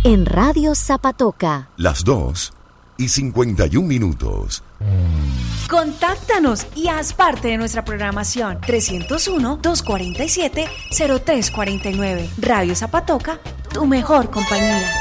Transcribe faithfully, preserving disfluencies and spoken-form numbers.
en Radio Zapatoca. Las dos y cincuenta y un minutos. Contáctanos y haz parte de nuestra programación. trescientos uno, doscientos cuarenta y siete, cero tres cuarenta y nueve. Radio Zapatoca, tu mejor compañía.